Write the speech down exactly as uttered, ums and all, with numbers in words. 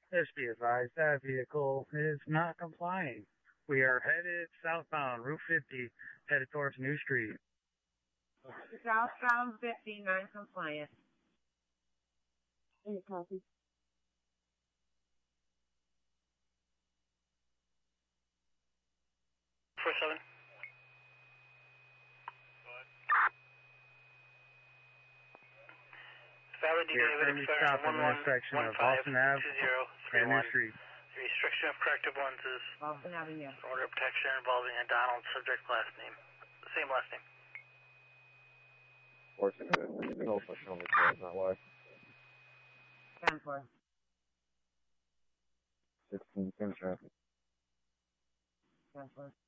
Just be advised that vehicle is not complying. We are headed southbound, Route fifty, headed towards New Street. Southbound fifty, non-compliant. Any copy? four seven. Valid We are currently stopping the intersection of Boston Avenue and New Street. The restriction of corrective ones is Boston Avenue. order of protection involving a Donald subject last name. Same last name. Or no, show me that's not why. ten four. Sixteen ten traffic. ten four.